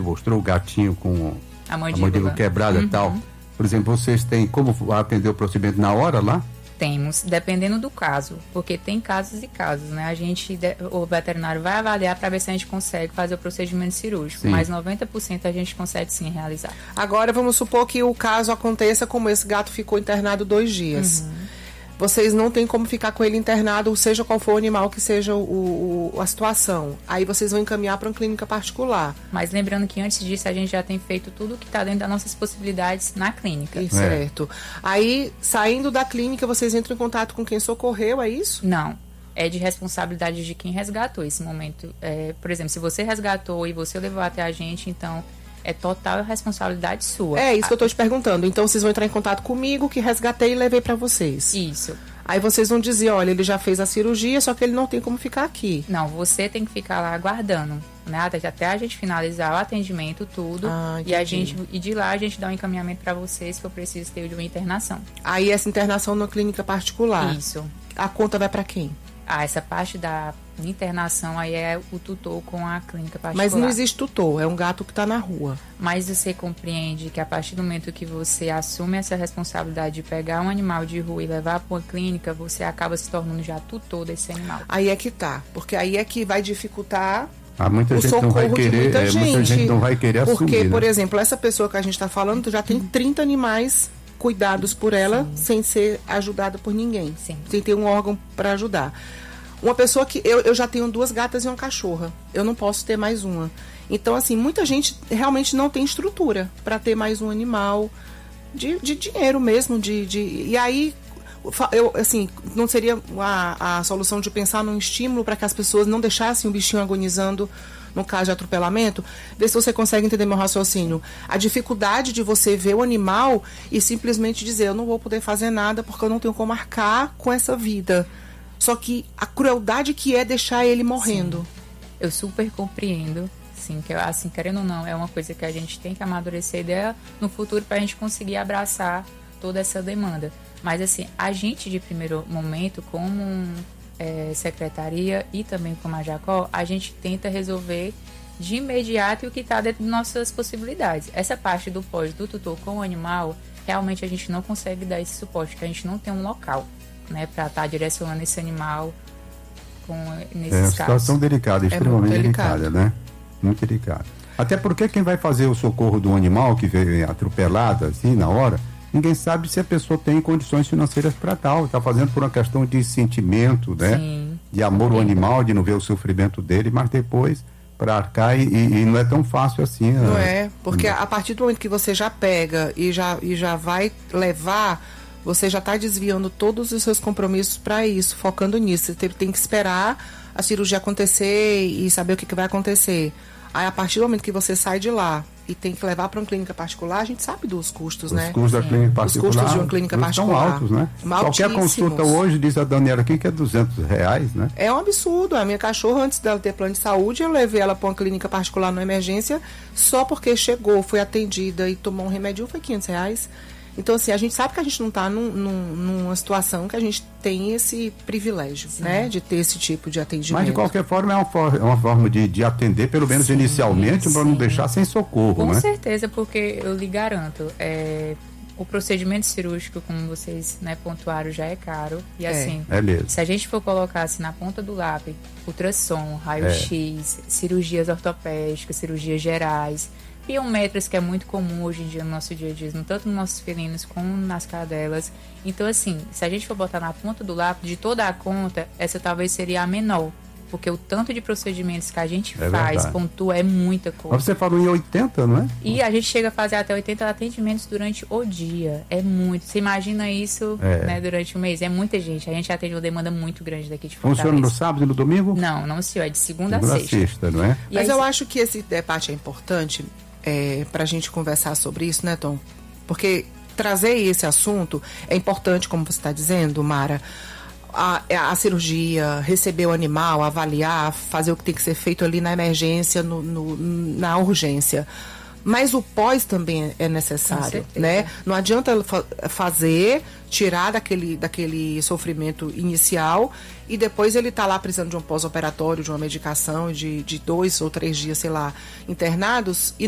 mostrou o gatinho com a mandíbula quebrada e tal. Por exemplo, vocês têm como atender o procedimento na hora lá? Temos, dependendo do caso, porque tem casos e casos, né? O veterinário vai avaliar para ver se a gente consegue fazer o procedimento cirúrgico, sim, mas 90% a gente consegue sim realizar. Agora vamos supor que o caso aconteça como esse gato ficou internado 2 dias. Vocês não têm como ficar com ele internado, seja qual for o animal que seja a situação. Aí vocês vão encaminhar para uma clínica particular. Mas lembrando que antes disso a gente já tem feito tudo que está dentro das nossas possibilidades na clínica. Certo. Aí, saindo da clínica, vocês entram em contato com quem socorreu, é isso? Não. É de responsabilidade de quem resgatou esse momento. Por exemplo, se você resgatou e você levou até a gente, então é total responsabilidade sua. É isso que eu estou te perguntando. Então vocês vão entrar em contato comigo, que resgatei e levei para vocês. Isso. Aí vocês vão dizer, olha, ele já fez a cirurgia, só que ele não tem como ficar aqui. Não, você tem que ficar lá aguardando, né? Até a gente finalizar o atendimento, tudo. E de lá a gente dá um encaminhamento para vocês, que eu preciso ter de uma internação. Aí essa internação na clínica particular. Isso. A conta vai para quem? Essa parte da internação aí é o tutor com a clínica particular. Mas não existe tutor, é um gato que está na rua. Mas você compreende que a partir do momento que você assume essa responsabilidade de pegar um animal de rua e levar para uma clínica, você acaba se tornando já tutor desse animal. Aí é que tá, porque aí é que vai dificultar muita o gente socorro não vai querer, muita gente não vai querer assumir. Porque, por né? exemplo, essa pessoa que a gente está falando já tem 30 animais cuidados por ela, sem ser ajudada por ninguém. Sim. Sem ter um órgão para ajudar. Uma pessoa que... Eu já tenho 2 gatas e uma cachorra. Eu não posso ter mais uma. Então, assim, muita gente realmente não tem estrutura para ter mais um animal de dinheiro mesmo. E aí, assim, não seria a solução de pensar num estímulo para que as pessoas não deixassem o bichinho agonizando no caso de atropelamento? Vê se você consegue entender meu raciocínio. A dificuldade de você ver o animal e simplesmente dizer, eu não vou poder fazer nada porque eu não tenho como arcar com essa vida. Só que a crueldade que é deixar ele morrendo. Sim. Eu super compreendo, sim, que assim, querendo ou não, é uma coisa que a gente tem que amadurecer ideia no futuro para a gente conseguir abraçar toda essa demanda. Mas assim, a gente de primeiro momento, como secretaria e também como a Jacó, a gente tenta resolver de imediato o que está dentro de nossas possibilidades. Essa parte do do tutor com o animal, realmente a gente não consegue dar esse suporte, porque a gente não tem um local, né, para estar direcionando esse animal nesses casos. É uma situação delicada, extremamente delicada, né? Muito delicada. Até porque quem vai fazer o socorro do animal que veio atropelado assim na hora, ninguém sabe se a pessoa tem condições financeiras para tal. Está fazendo por uma questão de sentimento, né? Sim. De amor ao animal, de não ver o sofrimento dele, mas depois para arcar e não é tão fácil assim. Não é, porque a partir do momento que você já pega e já vai levar, você já está desviando todos os seus compromissos para isso, focando nisso. Você tem que esperar a cirurgia acontecer e saber o que vai acontecer. Aí, a partir do momento que você sai de lá e tem que levar para uma clínica particular, a gente sabe dos custos, né? Os custos da clínica particular. Os custos de uma clínica particular são altos, né? Qualquer consulta hoje, diz a Daniela aqui, que é R$200, né? É um absurdo. A minha cachorra, antes dela ter plano de saúde, eu levei ela para uma clínica particular na emergência, só porque chegou, foi atendida e tomou um remédio, foi R$500. Então, assim, a gente sabe que a gente não está numa situação que a gente tem esse privilégio, né? De ter esse tipo de atendimento. Mas, de qualquer forma, é uma forma de atender, pelo menos inicialmente, para não deixar sem socorro, Com né? certeza, porque eu lhe garanto, o procedimento cirúrgico, como vocês, né, pontuaram, já é caro. E assim, mesmo. Se a gente for colocar assim, na ponta do lápis, ultrassom, raio-x, cirurgias ortopédicas, cirurgias gerais, biométricas, que é muito comum hoje em dia no nosso dia a dia, tanto nos nossos felinos como nas cadelas. Então, assim, se a gente for botar na ponta do lápis, de toda a conta, essa talvez seria a menor. Porque o tanto de procedimentos que a gente faz, pontua, é muita coisa. Mas você falou em 80, não é? E a gente chega a fazer até 80 atendimentos durante o dia. É muito. Você imagina isso, né, durante o mês? É muita gente. A gente atende uma demanda muito grande daqui de Fortaleza. Funciona no sábado e no domingo? Não, senhor. É de segunda a sexta. Não é? Mas eu acho que esse debate é importante para a gente conversar sobre isso, né, Tom? Porque trazer esse assunto é importante, como você está dizendo, Mara. A cirurgia, receber o animal, avaliar, fazer o que tem que ser feito ali na emergência, na urgência. Mas o pós também é necessário, né? Não adianta tirar daquele sofrimento inicial e depois ele tá lá precisando de um pós-operatório, de uma medicação de 2 ou 3 dias, sei lá, internados, e